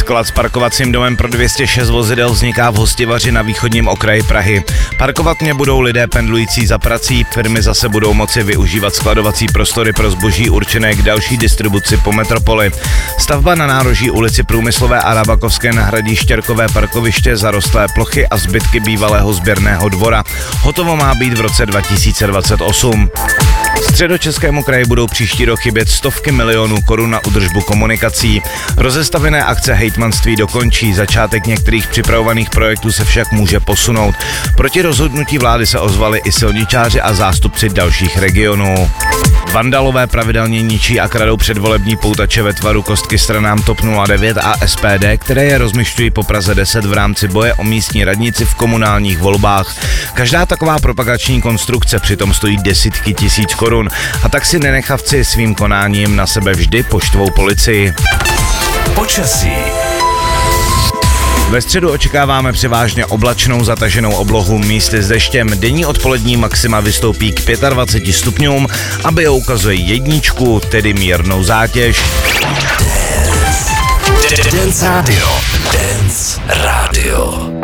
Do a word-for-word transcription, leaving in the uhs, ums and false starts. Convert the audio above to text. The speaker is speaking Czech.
Sklad s parkovacím domem pro dvě stě šest vozidel vzniká v Hostivaři na východním okraji Prahy. Parkovat mě budou lidé pendlující za prací, firmy zase budou moci využívat skladovací prostory pro zboží určené k další distribuci po metropoli. Stavba na nároží ulici Průmyslové a Rabakovské nahradí štěrkové parkoviště, zarostlé plochy a zbytky bývalého sběrného dvora. Hotovo má být v roce dva tisíce dvacet osm. Středočeskému kraji budou příští rok chybět stovky milionů korun na údržbu komunikací. Rozestavené akce hejtmanství dokončí, začátek některých připravovaných projektů se však může posunout. Proti rozhodnutí vlády se ozvali i silničáři a zástupci dalších regionů. Vandalové pravidelně ničí a kradou předvolební poutače ve tvaru kostky stranám TOP nula devět a S P D, které je rozmišťují po Praze deset v rámci boje o místní radnici v komunálních volbách. Každá taková propagační konstrukce přitom stojí desítky tisíc korun a tak si nenechavci svým konáním na sebe vždy poštvou policii. Počasí. Ve středu očekáváme převážně oblačnou zataženou oblohu, místy s deštěm. Denní odpolední maxima vystoupí k dvaceti pěti stupňům, aby je ukazuje jedničku, tedy mírnou zátěž. Dance Radio. Dance Radio.